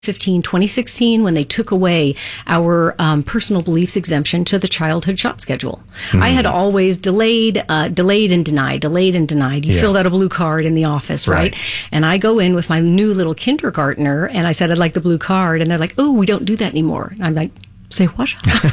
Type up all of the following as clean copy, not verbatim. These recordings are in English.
2016, when they took away our personal beliefs exemption to the childhood shot schedule. I had always delayed and denied. You filled out a blue card in the office, right? And I go in with my new little kindergartner, and I said, I'd like the blue card. And they're like, oh, we don't do that anymore. And I'm like, say what?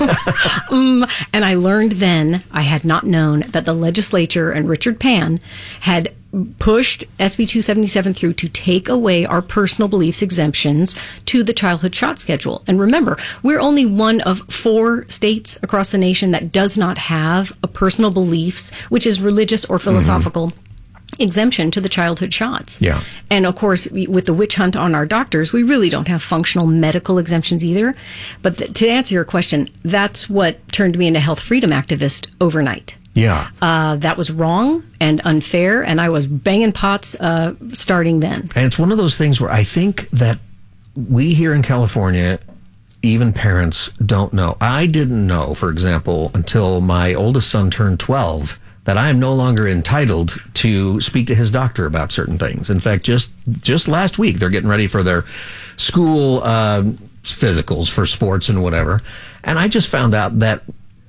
And I learned then, I had not known, that the legislature and Richard Pan had pushed SB 277 through to take away our personal beliefs exemptions to the childhood shot schedule. And remember, we're only one of 4 states across the nation that does not have a personal beliefs, which is religious or philosophical, exemption to the childhood shots. Yeah. And of course, with the witch hunt on our doctors, we really don't have functional medical exemptions either. But to answer your question, that's what turned me into health freedom activist overnight. Yeah. That was wrong and unfair, and I was banging pots starting then. And it's one of those things where I think that we here in California, even parents, don't know. I didn't know, for example, until my oldest son turned 12, that I am no longer entitled to speak to his doctor about certain things. In fact, just last week, they're getting ready for their school physicals for sports and whatever. And I just found out that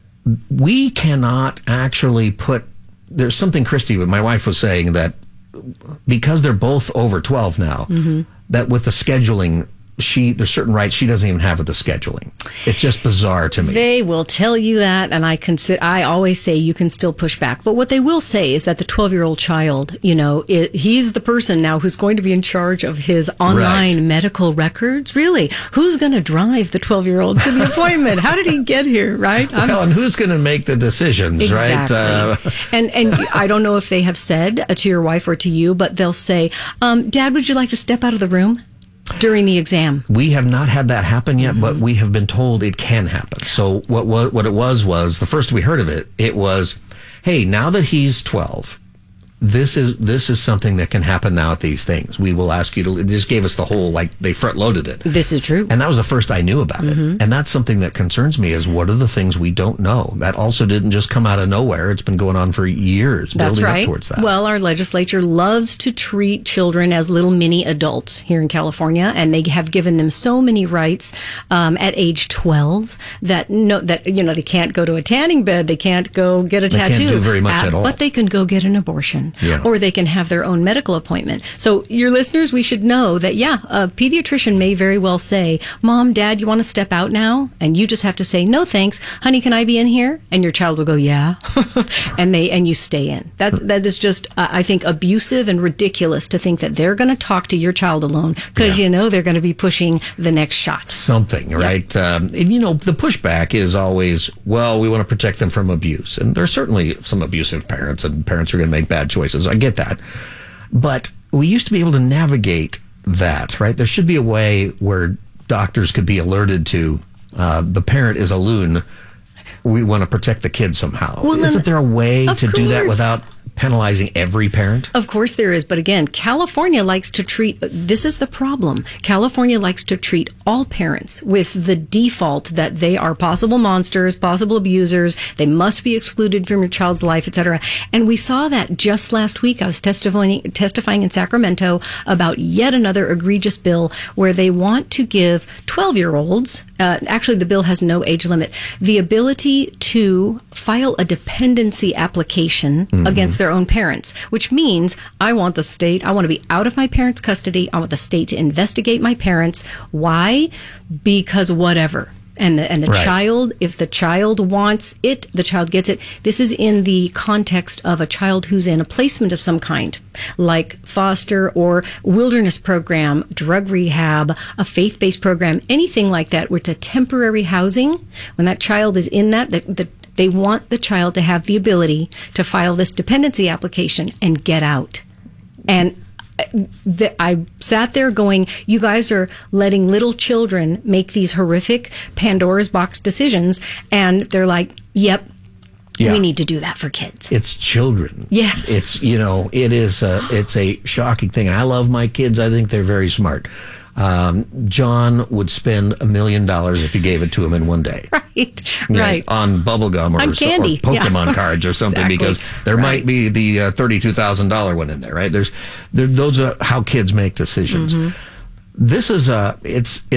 we cannot actually there's something Christy, my wife, was saying, that because they're both over 12 now, that with the scheduling, there's certain rights she doesn't even have with the scheduling. It's just bizarre to me. They will tell you that, and I always say you can still push back. But what they will say is that the 12-year-old child, he's the person now who's going to be in charge of his online medical records. Really? Who's going to drive the 12-year-old to the appointment? How did he get here, right? And who's going to make the decisions, exactly. Right? And I don't know if they have said to your wife or to you, but they'll say, Dad, would you like to step out of the room during the exam? We have not had that happen yet, but we have been told it can happen. So what it was the first we heard of it was, hey, now that he's 12, this is something that can happen now at these things. We will ask you to. They just gave us the whole, they front loaded it. This is true. And that was the first I knew about it. And that's something that concerns me, is what are the things we don't know? That also didn't just come out of nowhere. It's been going on for years, building up towards that. Well, our legislature loves to treat children as little mini adults here in California, and they have given them so many rights at age 12 that they can't go to a tanning bed, they can't go get a tattoo. They can't do very much at all. But they can go get an abortion. Yeah. Or they can have their own medical appointment. So your listeners, we should know that, a pediatrician may very well say, Mom, Dad, you want to step out now? And you just have to say, no, thanks. Honey, can I be in here? And your child will go, yeah. and you stay in. That is just, I think, abusive and ridiculous to think that they're going to talk to your child alone because, they're going to be pushing the next shot. Something, right? And, the pushback is always, well, we want to protect them from abuse. And there's certainly some abusive parents, and parents are going to make bad choices. I get that. But we used to be able to navigate that, right? There should be a way where doctors could be alerted to the parent is a loon. We want to protect the kid somehow. Well, isn't there a way to do that without penalizing every parent? Of course there is. But again, California likes to treat, this is the problem. California likes to treat all parents with the default that they are possible monsters, possible abusers. They must be excluded from your child's life, etc. And we saw that just last week. I was testifying in Sacramento about yet another egregious bill where they want to give 12-year-olds, actually the bill has no age limit, the ability to file a dependency application against their own parents, which means I want to be out of my parents' custody. I want the state to investigate my parents. Why? Because whatever. And the child, if the child wants it, the child gets it. This is in the context of a child who's in a placement of some kind, like foster or wilderness program, drug rehab, a faith-based program, anything like that, where it's a temporary housing. When that child is in that, they want the child to have the ability to file this dependency application and get out. And I sat there going, you guys are letting little children make these horrific Pandora's box decisions. And they're like, yep, we need to do that for kids. It's children. Yes. It's, it's a shocking thing. And I love my kids. I think they're very smart. John would spend $1 million if you gave it to him in one day. Right. On bubblegum or Pokemon cards or something, because there might be the $32,000 one in there, right? Those are how kids make decisions. This is it's